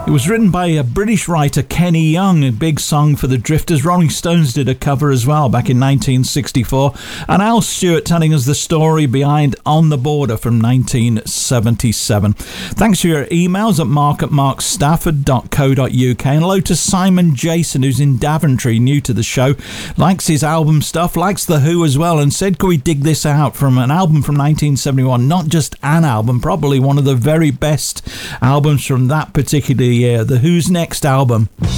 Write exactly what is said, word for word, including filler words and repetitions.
It was written by a British writer, Kenny Young, a big song for the Drifters. Rolling Stones did a cover as well back in nineteen sixty-four. And Al Stewart telling us the story behind On the Border from nineteen seventy-seven. Thanks for your emails at mark at mark stafford dot co dot uk. And hello to Simon Jason, who's in Daventry, new to the show. Likes his album stuff, likes The Who as well, and said, could we dig this out from an album from nineteen seventy-one? Not just an album, probably one of the very best albums from that particular year, The Who's next album.